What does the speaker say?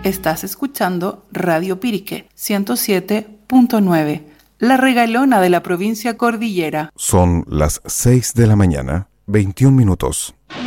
Estás escuchando Radio Pirique 107.9, la regalona de la provincia Cordillera. Son las 6 de la mañana, 21 minutos.